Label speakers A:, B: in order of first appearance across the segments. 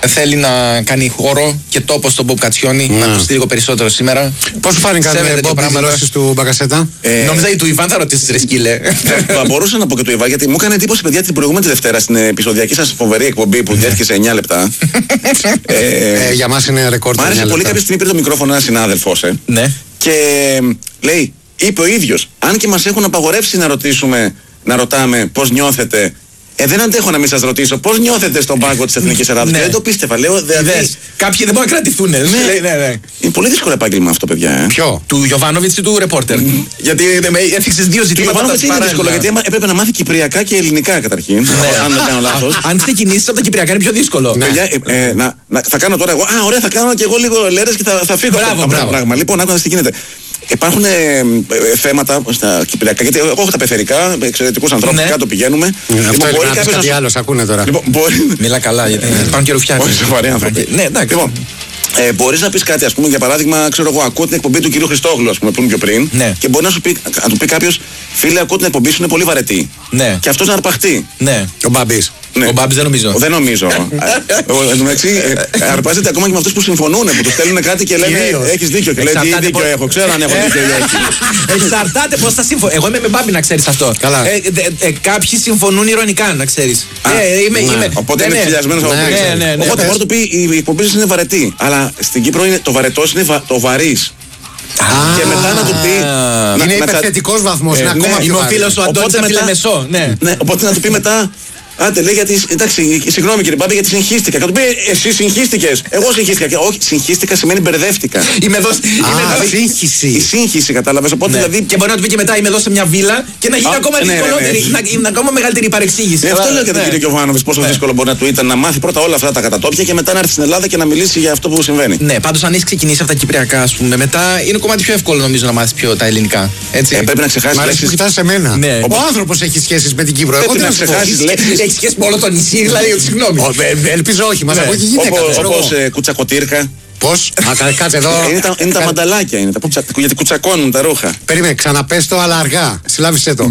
A: θέλει να κάνει χώρο και τόπο στον Μπομπ Κατσιόνι. Να ακουστεί λίγο περισσότερο σήμερα.
B: Πώς σου φάνηκαν οι δηλώσεις του Μπακασέτα?
A: Νόμιζα ή του Ιβάν θα ρωτήσεις, ρε σκύλε.
C: Θα μπορούσα να πω και του Ιβάν, γιατί μου έκανε εντύπωση, παιδιά, την προηγούμενη Δευτέρα στην επεισοδιακή σας φοβερή εκπομπή που διέθηκε σε 9 λεπτά.
B: Για μας είναι ρεκόρ.
C: Μ' άρεσε πολύ κάποια στιγμή πήρε το μικρόφωνο ένα συνάδελφος.
A: Ναι.
C: Και λέει, είπε ο ίδιος, αν και μας έχουν απαγορεύσει να ρωτάμε πώς νιώθετε. Δεν αντέχω να μην σας ρωτήσω πώς νιώθετε στον πάγκο της Εθνικής Ελλάδας.
A: Ναι.
C: Δεν το πίστευα. Λέω,
A: κάποιοι δεν μπορούν να κρατηθούν. Ναι.
C: Είναι πολύ δύσκολο επάγγελμα αυτό, παιδιά.
B: Ποιο?
A: Του Γιοβάνοβιτς ή του ρεπόρτερ? Γιατί έθιξες δύο ζητήματα.
C: Το Γιοβάνοβιτς είναι δύσκολο, γιατί έπρεπε να μάθει κυπριακά και ελληνικά καταρχήν. Αν δεν κάνω λάθος.
A: Αν ξεκινήσεις από τα κυπριακά είναι πιο δύσκολο.
C: Παιδιά, θα κάνω τώρα εγώ. Ωραία, θα κάνω και εγώ λίγο λέρες και θα φύγω.
A: Μπράβο.
C: Λοιπόν, άκουσα τι γίνεται. Υπάρχουν θέματα στα κυπριακά, γιατί εγώ έχω τα πεθερικά, εξαιρετικούς ανθρώπους, κάτω πηγαίνουμε.
B: Αυτό είναι κάτι άλλο, ακούνε τώρα.
C: Μιλά
A: καλά, γιατί υπάρχουν και ρουφιάνοι.
C: Όχι, σοβαροί άνθρωποι.
A: Ναι, εντάξει.
C: Λοιπόν, μπορείς να πεις κάτι, ας πούμε, για παράδειγμα, ξέρω εγώ, ακούω την εκπομπή του κυρίου Χριστόγλου, ας πούμε, που είναι πιο πριν.
A: Ναι.
C: Και μπορεί να του πει κάποιος, φίλε, ακούω την εκπομπή σου, είναι πολύ βαρετή.
A: Ναι.
C: Και αυτός να αρπαχτεί.
A: Ναι.
B: Ο Μπάμπης.
C: Ναι.
A: Ο Μπάμπης δεν νομίζω.
C: Δεν νομίζω. Εν τω μεταξύ, αρπάζεται ακόμα και με αυτούς που συμφωνούν, που του στέλνουν κάτι και λένε έχεις δίκιο. Και λέει τι δίκιο έχω, ξέρω αν έχω δίκιο ή όχι.
A: Εξαρτάται πώς θα συμφωνούν. Εγώ είμαι με Μπάμπη, να ξέρεις αυτό.
B: Καλά.
A: Κάποιοι συμφωνούν ηρωνικά, να ξέρεις.
C: Οπότε είναι ψηλιασμένος από πριν. Οπότε μπορεί να του πει η εκπομπή σας είναι βαρετή. Αλλά στην Κύπρο το βαρετός είναι το βαρύς. Και μετά να του πει.
B: Είναι υπερθετικός βαθμός. Είναι ακόμα πιο
A: ο φίλος ο Αντώνης από τη Λεμεσό.
C: Οπότε να του πει μετά. Άντε, λέει γιατί. Εντάξει, συγγνώμη κύριε Μπάμπη, γιατί συγχύστηκα. Και να του πει εσύ συγχύστηκες. Εγώ συγχύστηκα. Και όχι, συγχύστηκα σημαίνει μπερδεύτηκα.
A: Είμαι εδώ.
B: Σύγχυση.
C: Η σύγχυση, κατάλαβες. Οπότε δηλαδή.
A: Και μπορεί να του πει και μετά είμαι εδώ σε μια βίλα και να γίνει ακόμα δυσκολότερη. Να είναι ακόμα μεγαλύτερη η παρεξήγηση.
C: Αυτό λέω και τον κύριο Γιοβάνοβιτς, πόσο δύσκολο μπορεί να του ήταν να μάθει πρώτα όλα αυτά τα κατατόπια και μετά να έρθει στην Ελλάδα και να μιλήσει για αυτό που συμβαίνει.
A: Ναι, πάντως αν έχει ξεκινήσει από τα κυπριακά, ας πούμε, μετά είναι κομμάτι πιο εύκολο νομίζω να μάθει πιο τα ελληνικά.
C: Πρέπει να ξεχάσει.
B: Μ' αρέσει που κοιτάς σε μένα. Ο άνθρωπος έχει σχέσεις με την Κύπρο.
C: Πρέπει να ξεχάσει λέξεις.
A: Έχει σχέση με όλο το νησί, δηλαδή, συγγνώμη.
B: Ελπίζω όχι, μας ακούει και γυναίκα.
C: Όπως κουτσακοτήρκα.
B: Πώς? Κάτσε εδώ.
C: Είναι τα μανταλάκια, γιατί κουτσακώνουν τα ρούχα.
B: Περίμενε, ξαναπες το, αλλά αργά. Συλλάβησέ το.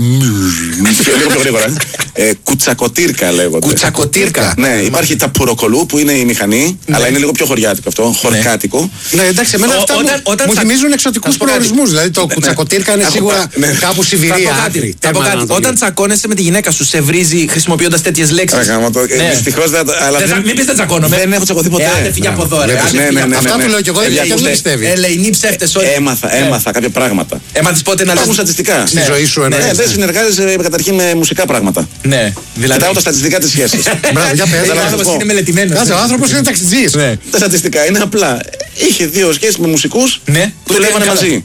C: Λίγο πιο γρήγορα. Κουτσακοτήρκα λέγονται.
A: Κουτσακοτήρκα.
C: Ναι, υπάρχει τα πουροκολού που είναι η μηχανή, αλλά είναι λίγο πιο χωριάτικο αυτό, χορκάτικο.
B: Ναι, εντάξει, εμένα αυτά μου θυμίζουν εξωτικούς προορισμούς. Δηλαδή το κουτσακοτήρκα είναι σίγουρα κάπου Σιβηρία.
A: Όταν τσακώνεσαι με τη γυναίκα σου, σε βρίζει χρησιμοποιώντας τέτοιες λέξεις.
C: Δυστυχώς δεν.
A: Μην πεις δεν τσακώνομαι.
C: Δεν έχω τσακωθεί ποτέ.
A: Άντε φύγε από εδώ.
B: Αυτά που λέω κι εγώ δεν με πιστεύει.
A: Ελεηνοί ψεύτες όλοι.
C: Έμαθα κάποια πράγματα.
A: Έμαθες πότε να
C: Υπάρχουν στατιστικά.
B: Στη ζωή σου εννοείς.
C: Δεν συνεργάζεσαι καταρχήν με μουσικά πράγματα.
A: Ναι.
C: Κοιτάω τα στατιστικά της σχέσης.
B: Μπράβο, για πες.
A: Ο άνθρωπος είναι μελετημένος.
B: Κάτσε, ο άνθρωπος είναι ταξιτζής.
C: Τα στατιστικά είναι απλά. Είχε δύο σχέσεις με μουσικούς που δουλεύανε μαζί.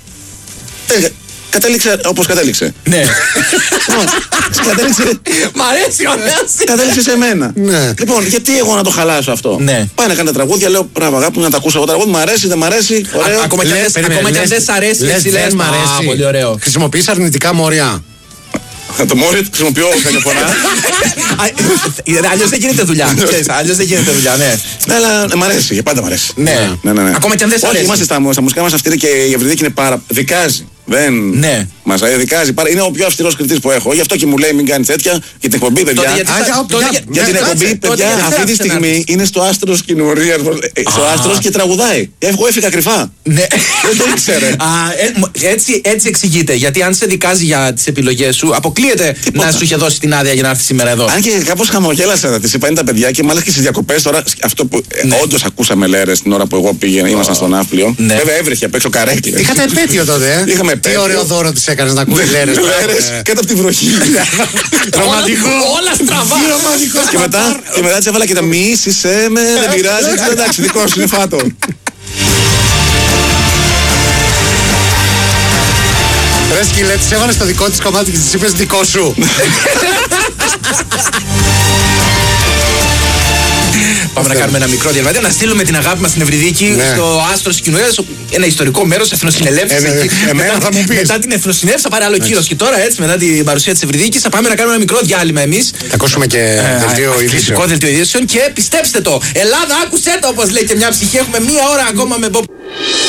C: Κατέληξε όπως κατέληξε.
A: Ναι.
C: Κατέληξε.
A: Μ' αρέσει ο νέος.
C: Κατέληξε σε μένα. Λοιπόν, γιατί εγώ να το χαλάσω αυτό. Πάει να κάνει τραγούδια, λέω μπράβο αγάπη μου να τα ακούσω εγώ τραγούδι. Μ' αρέσει, δεν μ' αρέσει.
A: Ακόμα και αν δεν σ' αρέσει, λες μ' αρέσει. Πολύ ωραίο.
B: Χρησιμοποιείς αρνητικά μόρια.
C: Το μόρι το χρησιμοποιώ κάποια φορά.
A: Αλλιώς δεν γίνεται δουλειά. Αλλιώς δεν γίνεται δουλειά, ναι.
C: Αλλά μ' αρέσει, για πάντα μ' αρέσει.
A: Ναι. Ακόμα και αν δεν σ' αρέσει.
C: Όχι, είμαστε στα μουσικά μας αυτή και η Ευρυδίκη είναι δικάζει. Δεν μας δικάζει. Είναι ο πιο αυστηρός κριτής που έχω. Γι' αυτό και μου λέει μην κάνεις τέτοια για την εκπομπή, παιδιά. Για την εκπομπή, παιδιά, αυτή τη στιγμή είναι στο Άστρος Κινουρίας. Στο Άστρος και τραγουδάει. Εγώ έφυγα κρυφά. Δεν το ήξερε.
A: Έτσι εξηγείται. Γιατί αν σε δικάζει για τις επιλογές σου, αποκλείεται να σου είχε δώσει την άδεια για να έρθει σήμερα εδώ.
C: Αν και κάπως χαμογέλασα να τις είπα, είναι τα παιδιά και μάλιστα και στις διακοπές τώρα. Αυτό που όντως ακούσαμε λέρες την ώρα που εγώ πήγαινα, ήμασταν στον Ναύπλιο. Βέβαια έβρεχε απ' έξω καρέκλες.
B: Είχατε επέτειο τότε, Τι ωραίο δώρο της έκανες να ακούει λέρες.
C: Κάτω από τη βροχή.
B: Ρομαντικό.
A: Όλα στραβά.
C: Και μετά της έβαλα και τα μίσησέ με, δεν πειράζει. Εντάξει, δικό σου είναι φάτο.
B: Ρε σκύλε, της έβαλες το δικό της κομμάτι και της είπες δικό σου.
A: Πάμε να κάνουμε ένα μικρό διαβατήριο, να στείλουμε την αγάπη μας στην Ευρυδίκη στο Άστρος Κινουρίας, ένα ιστορικό μέρος, εθνοσυνελεύσεις.
B: Εμένα θα μου πεις.
A: Μετά την εθνοσυνέλευση θα πάρει άλλο κύρος. Και τώρα έτσι, μετά την παρουσία της Ευρυδίκης, θα πάμε να κάνουμε ένα μικρό διάλειμμα εμείς.
B: Θα ακούσουμε και
A: φυσικό δελτίο ειδήσεων. Και πιστέψτε το, Ελλάδα άκουσέ το όπως λέει και μια ψυχή. Έχουμε μία ώρα ακόμα με Μπομπ.